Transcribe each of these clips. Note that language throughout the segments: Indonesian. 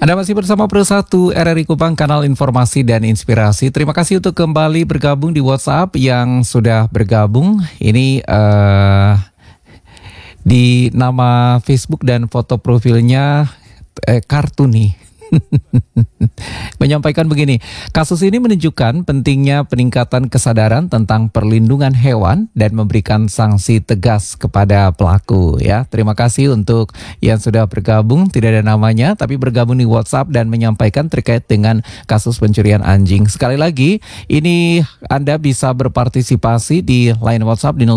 Anda masih bersama Pro 1 RRI Kupang, kanal informasi dan inspirasi. Terima kasih untuk kembali bergabung di WhatsApp yang sudah bergabung. Ini di nama Facebook dan foto profilnya Kartuni. Menyampaikan begini, kasus ini menunjukkan pentingnya peningkatan kesadaran tentang perlindungan hewan dan memberikan sanksi tegas kepada pelaku. Ya, terima kasih untuk yang sudah bergabung, tidak ada namanya tapi bergabung di WhatsApp dan menyampaikan terkait dengan kasus pencurian anjing. Sekali lagi, ini Anda bisa berpartisipasi di line WhatsApp di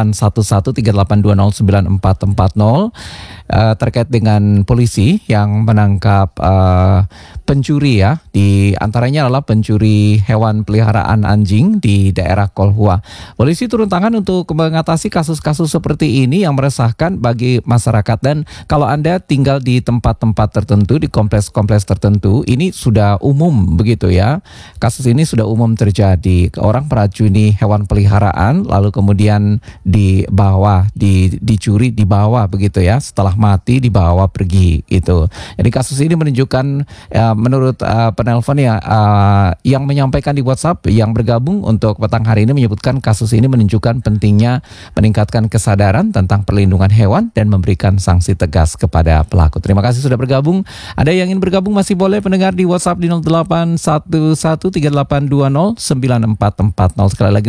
081138209440 terkait dengan polisi yang menangkap pencuri, ya, di antaranya adalah pencuri hewan peliharaan anjing di daerah Kolhua. Polisi turun tangan untuk mengatasi kasus-kasus seperti ini yang meresahkan bagi masyarakat, dan kalau Anda tinggal di tempat-tempat tertentu, di kompleks-kompleks tertentu, ini sudah umum begitu ya. Kasus ini sudah umum terjadi. Orang meracuni hewan peliharaan lalu kemudian dibawa, dicuri, dibawa begitu ya. Setelah mati dibawa pergi itu. Jadi kasus ini menunjukkan menurut penelpon yang menyampaikan di WhatsApp yang bergabung untuk petang hari ini, menyebutkan kasus ini menunjukkan pentingnya meningkatkan kesadaran tentang perlindungan hewan dan memberikan sanksi tegas kepada pelaku. Terima kasih sudah bergabung. Ada yang ingin bergabung masih boleh pendengar di WhatsApp di 081138209440. Sekali lagi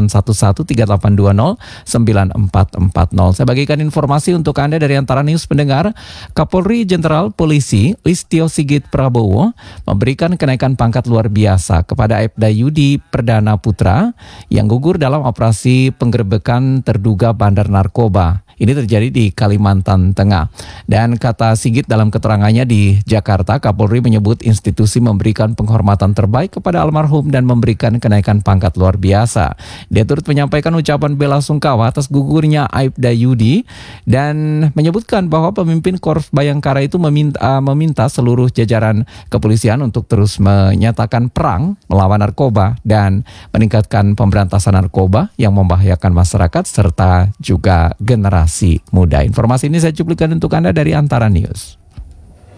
081138209440. Saya bagikan informasi untuk Anda dari antara news pendengar. Kapolri Jenderal Polisi Listio Sigit Prabowo memberikan kenaikan pangkat luar biasa kepada Aibda Yudi Perdana Putra yang gugur dalam operasi penggerebekan terduga bandar narkoba. Ini terjadi di Kalimantan Tengah. Dan kata Sigit dalam keterangannya di Jakarta, Kapolri menyebut institusi memberikan penghormatan terbaik kepada almarhum dan memberikan kenaikan pangkat luar biasa. Dia turut menyampaikan ucapan bela sungkawa atas gugurnya Aibda Yudi dan menyebutkan bahwa pemimpin Korps Bayangkara itu meminta seluruh jajaran kepolisian untuk terus menyatakan perang melawan narkoba dan meningkatkan pemberantasan narkoba yang membahayakan masyarakat serta juga generasi muda. Informasi ini saya cuplikan untuk Anda dari Antara News.